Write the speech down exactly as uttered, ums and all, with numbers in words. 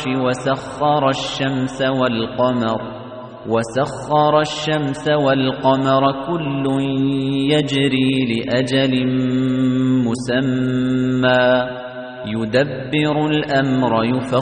العرش وسخر الشمس والقمر وسخر الشمس والقمر كل يجري لأجل مسمى يدبر الأمر يفصل